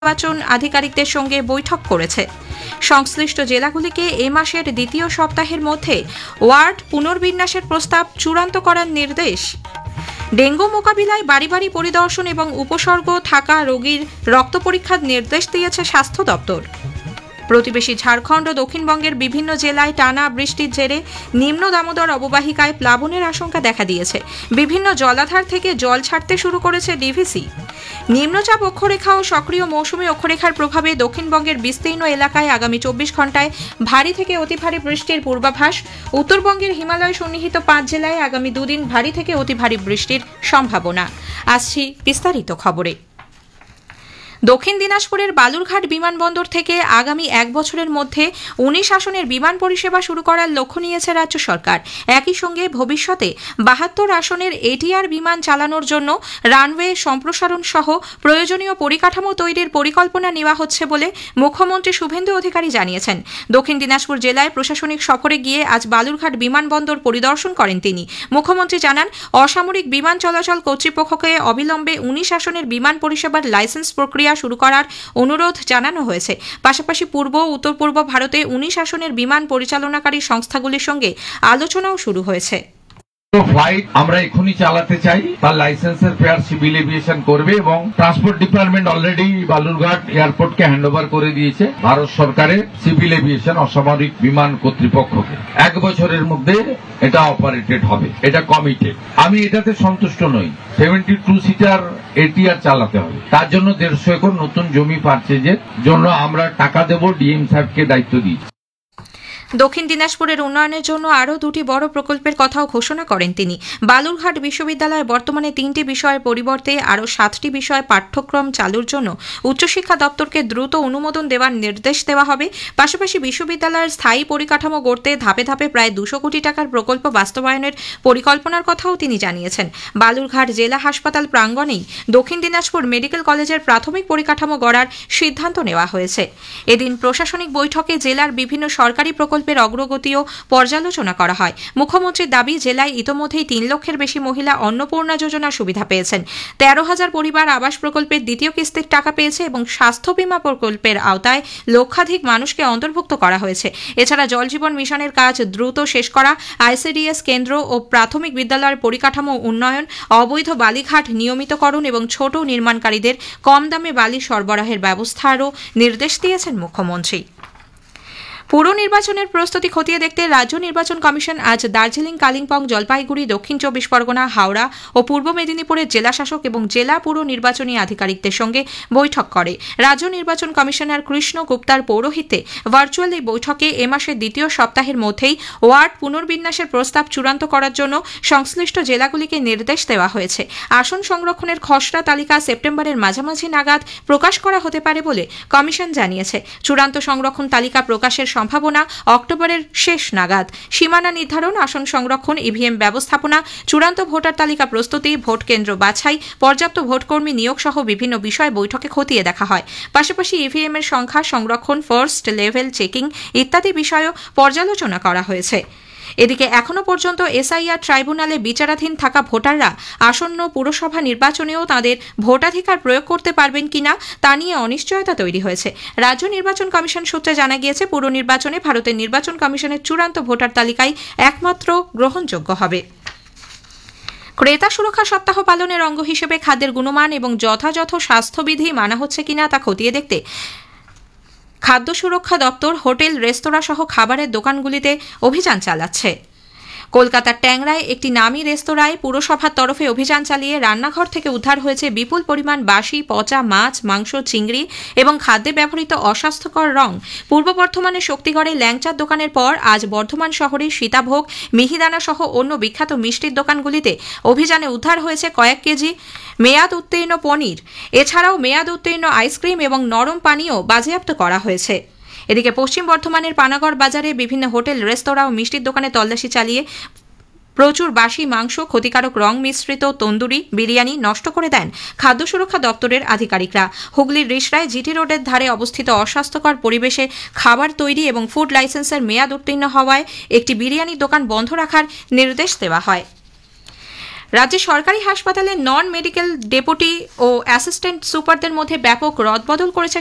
নির্বাচন আধিকারিকদের সঙ্গে বৈঠক করেছে। সংশ্লিষ্ট জেলাগুলিকে এ মাসের দ্বিতীয় সপ্তাহের মধ্যে ওয়ার্ড পুনর্বিন্যাসের প্রস্তাব চূড়ান্ত করার নির্দেশ। ডেঙ্গু মোকাবিলায় বাড়ি বাড়ি পরিদর্শন এবং উপসর্গ থাকা রোগীর রক্ত পরীক্ষার নির্দেশ দিয়েছে স্বাস্থ্য দপ্তর। প্রতিবেশী ঝাড়খণ্ড ও দক্ষিণবঙ্গের বিভিন্ন জেলায় টানা বৃষ্টির জেরে নিম্ন দামোদর অববাহিকায় প্লাবনের আশঙ্কা দেখা দিয়েছে। বিভিন্ন জলাধার থেকে জল ছাড়তে শুরু করেছে ডিভিসি। নিম্নচাপ অক্ষরেখা ও সক্রিয় মৌসুমী অক্ষরেখার প্রভাবে দক্ষিণবঙ্গের বিস্তীর্ণ এলাকায় আগামী 24 ঘণ্টায় ভারী থেকে অতি ভারী বৃষ্টির পূর্বাভাস। উত্তরবঙ্গের হিমালয় সন্নিহিত 5 জেলায় আগামী 2 দিন ভারী থেকে অতি ভারী বৃষ্টির সম্ভাবনা। আসছি বিস্তারিত খবরে। দক্ষিণ দিনাজপুরের বালুরঘাট বিমানবন্দর থেকে আগামী 1 বছরের মধ্যে 19 আসনের বিমান পরিষেবা শুরু করার লক্ষ্য নিয়েছে রাজ্য সরকার। একই সঙ্গে ভবিষ্যতে 72 আসনের এটিআর বিমান চালানোর জন্য রানওয়ে সম্প্রসারণ সহ প্রয়োজনীয় পরিকাঠামো তৈরির পরিকল্পনা নেওয়া হচ্ছে বলে মুখ্যমন্ত্রী শুভেন্দু অধিকারী জানিয়েছেন। দক্ষিণ দিনাজপুর জেলায় প্রশাসনিক সফরে গিয়ে আজ বালুরঘাট বিমানবন্দর পরিদর্শন করেন তিনি। মুখ্যমন্ত্রী জানান, অসামরিক বিমান চলাচল কর্তৃপক্ষকে অবিলম্বে 19 আসনের বিমান পরিষেবার লাইসেন্স প্রক্রিয়া শুরু করার অনুরোধ জানানো হয়েছে। পাশাপাশি পূর্ব ও উত্তর পূর্ব ভারতে 19 আসনের বিমান পরিচালনাকারী সংস্থাগুলির সঙ্গে আলোচনাও শুরু হয়েছে। ফ্লাইট আমরা এখনই চালাতে চাই, তার লাইসেন্সের ফেয়ার সিভিল এভিয়েশন করবে এবং transport department already Balurghat এয়ারপোর্টকে handover করে দিয়েছে ভারত সরকারের সিভিল এভিয়েশন অসামরিক বিমান কর্তৃপক্ষকে। 1 বছরের মধ্যে এটা অপারেটেড হবে, এটা কমিটেড। আমি এটাতে সন্তুষ্ট নই। 72 সিটার এটিআর চালাতে হবে, তার জন্য 150 একর নতুন জমি পারচেজের জন্য আমরা টাকা দেব, ডিএম সাহেবকে দায়িত্ব দিয়েছি। দক্ষিণ দিনাজপুরের উন্নয়নের জন্য আরও 2টি বড় প্রকল্পের কথাও ঘোষণা করেন তিনি। বালুরঘাট বিশ্ববিদ্যালয়ে বর্তমানে 3টি বিষয়ের পরিবর্তে আরও 7টি বিষয় পাঠ্যক্রম চালুর জন্য উচ্চশিক্ষা দপ্তরকে দ্রুত অনুমোদন দেওয়ার নির্দেশ দেওয়া হবে। পাশাপাশি বিশ্ববিদ্যালয়ের স্থায়ী পরিকাঠামো গড়তে ধাপে ধাপে প্রায় 200 কোটি টাকার প্রকল্প বাস্তবায়নের পরিকল্পনার কথাও তিনি জানিয়েছেন। বালুরঘাট জেলা হাসপাতাল প্রাঙ্গণেই দক্ষিণ দিনাজপুর মেডিকেল কলেজের প্রাথমিক পরিকাঠামো গড়ার সিদ্ধান্ত নেওয়া হয়েছে। এদিন প্রশাসনিক বৈঠকে জেলার বিভিন্ন সরকারি প্রকল্পের অগ্রগতিও পর্যালোচনা করা হয়। মুখ্যমন্ত্রীর দাবি, জেলায় ইতোমধ্যেই 3 লক্ষের বেশি মহিলা অন্নপূর্ণা যোজনার সুবিধা পেয়েছেন। 13,000 পরিবার আবাস প্রকল্পের দ্বিতীয় কিস্তির টাকা পেয়েছে এবং স্বাস্থ্য বীমা প্রকল্পের আওতায় লক্ষাধিক মানুষকে অন্তর্ভুক্ত করা হয়েছে। এছাড়া জল জীবন মিশনের কাজ দ্রুত শেষ করা, আইসিডিএস কেন্দ্র ও প্রাথমিক বিদ্যালয়ের পরিকাঠামো উন্নয়ন, অবৈধ বালিঘাট নিয়মিতকরণ এবং ছোট নির্মাণকারীদের কম দামে বালি সরবরাহের ব্যবস্থারও নির্দেশ দিয়েছেন মুখ্যমন্ত্রী। পুর নির্বাচনের প্রস্তুতি খতিয়ে দেখতে রাজ্য নির্বাচন কমিশন আজ দার্জিলিং, কালিম্পং, জলপাইগুড়ি, দক্ষিণ 24 পরগনা, হাওড়া ও পূর্ব মেদিনীপুরের জেলাশাসক এবং জেলা পুর নির্বাচনী আধিকারিকদের সঙ্গে বৈঠক করে। রাজ্য নির্বাচন কমিশনার কৃষ্ণ গুপ্তার পৌরোহিত্যে ভার্চুয়াল এই বৈঠকে এ মাসের দ্বিতীয় সপ্তাহের মধ্যেই ওয়ার্ড পুনর্বিন্যাসের প্রস্তাব চূড়ান্ত করার জন্য সংশ্লিষ্ট জেলাগুলিকে নির্দেশ দেওয়া হয়েছে। আসন সংরক্ষণের খসড়া তালিকা সেপ্টেম্বরের মাঝামাঝি নাগাদ প্রকাশ করা হতে পারে বলে কমিশন জানিয়েছে। চূড়ান্ত সংরক্ষণ তালিকা প্রকাশের সম্ভাবনা অক্টোবরের শেষ নাগাদ। সীমানা নির্ধারণ, আসন সংরক্ষণ, ইভিএম ব্যবস্থাপনা, চূড়ান্ত ভোটার তালিকা প্রস্তুতি, ভোট কেন্দ্র বাছাই, পর্যাপ্ত ভোটকর্মী নিয়োগ সহ বিভিন্ন বিষয় বৈঠকে খতিয়ে দেখা হয়। পাশাপাশি ইভিএম এর সংখ্যা, সংরক্ষণ, ফার্স্ট লেভেল চেকিং ইত্যাদি বিষয়েও পর্যালোচনা করা হয়েছে। এদিকে এখনো পর্যন্ত এসআইআর ট্রাইব্যুনালে বিচারাধীন থাকা ভোটাররা আসন্ন পুরসভা নির্বাচনেও তাঁদের ভোটাধিকার প্রয়োগ করতে পারবেন কিনা তা নিয়ে অনিশ্চয়তা তৈরি হয়েছে। রাজ্য নির্বাচন কমিশন সূত্রে জানা গিয়েছে, পুর নির্বাচনে ভারতের নির্বাচন কমিশনের চূড়ান্ত ভোটার তালিকাই একমাত্র গ্রহণযোগ্য হবে। ক্রেতা সুরক্ষা সপ্তাহ পালনের অঙ্গ হিসেবে খাদ্যের গুণমান এবং যথাযথ স্বাস্থ্যবিধি মানা হচ্ছে কিনা তা খতিয়ে দেখতে খাদ্য সুরক্ষা দপ্তর হোটেল, রেস্তোরাঁ সহ খাবারের দোকানগুলিতে অভিযান চালাচ্ছে। কলকাতার ট্যাংরায় একটি নামী রেস্তোরাঁয় পুরসভার তরফে অভিযান চালিয়ে রান্নাঘর থেকে উদ্ধার হয়েছে বিপুল পরিমাণ বাসি পচা মাছ, মাংস, চিংড়ি এবং খাদ্যে ব্যবহৃত অস্বাস্থ্যকর রং। পূর্ব বর্ধমানের শক্তিগড়ে ল্যাংচার দোকানের পর আজ বর্ধমান শহরে সীতাভোগ, মিহিদানা সহ অন্য বিখ্যাত মিষ্টির দোকানগুলিতে অভিযানে উদ্ধার হয়েছে কয়েক কেজি মেয়াদ উত্তীর্ণ পনির। এছাড়াও মেয়াদ উত্তীর্ণ আইসক্রিম এবং নরম পানীয় বাজেয়াপ্ত করা হয়েছে। এদিকে পশ্চিম বর্ধমানের পানাগড় বাজারে বিভিন্ন হোটেল, রেস্তোরাঁ ও মিষ্টির দোকানে তল্লাশি চালিয়ে প্রচুর বাসি মাংস, ক্ষতিকারক রং মিশ্রিত তন্দুরি, বিরিয়ানি নষ্ট করে দেন খাদ্য সুরক্ষা দপ্তরের আধিকারিকরা। হুগলির রিষড়ায় জিটি রোডের ধারে অবস্থিত অস্বাস্থ্যকর পরিবেশে খাবার তৈরি এবং ফুড লাইসেন্সের মেয়াদ উত্তীর্ণ হওয়ায় একটি বিরিয়ানির দোকান বন্ধ রাখার নির্দেশ দেওয়া হয়। রাজ্যে সরকারি হাসপাতালে নন মেডিকেল ডেপুটি ও অ্যাসিস্ট্যান্ট সুপারদের মধ্যে ব্যাপক রদবদল করেছে